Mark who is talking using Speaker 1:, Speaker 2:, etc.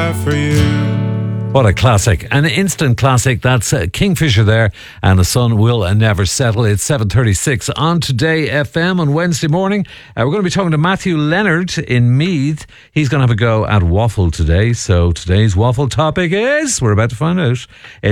Speaker 1: have for you.
Speaker 2: What a classic. An instant classic. That's Kingfisher there, and The Sun Will Never Settle. It's 7:36 on Today FM on Wednesday morning. We're going to be talking to Matthew Leonard in Meath. He's going to have a go at waffle today. So today's waffle topic is, we're about to find out,